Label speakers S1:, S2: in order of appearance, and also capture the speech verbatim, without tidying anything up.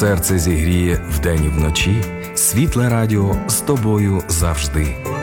S1: серце зігріє вдень і вночі, Світле радіо з тобою завжди.